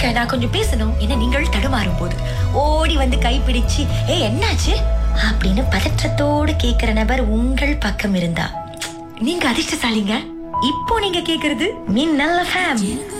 Doctor நான் கொஞ்சம் பேசணும் என நீங்கள் தடுமாறும் போது ஓடி வந்து கைப்பிடிச்சு என்னாச்சு அப்படின்னு பதற்றத்தோடு கேக்குற நபர் உங்கள் பக்கம் இருந்தா நீங்க அதிர்ஷ்டசாலிங்க. இப்போ நீங்க கேக்குறது மின்னல் FM.